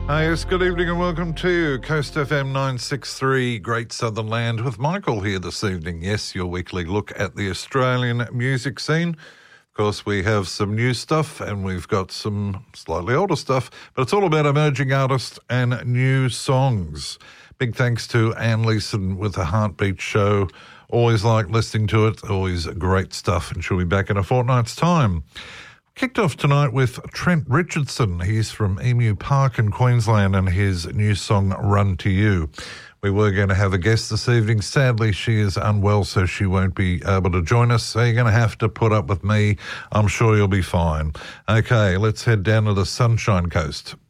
Yes, good evening and welcome to Coast FM 963, Great Southern Land, with Michael here this evening. Yes, your weekly look at the Australian music scene. Of course, we have some new stuff and we've got some slightly older stuff, but it's all about emerging artists and new songs. Big thanks to Anne Leeson with the Heartbeat Show. Always like listening to it, always great stuff, and she'll be back in a fortnight's time. Kicked off tonight with Trent Richardson. He's from Emu Park in Queensland and his new song, Run to You. We were going to have a guest this evening. Sadly, she is unwell, so she won't be able to join us. So you're going to have to put up with me. I'm sure you'll be fine. Okay, let's head down to the Sunshine Coast.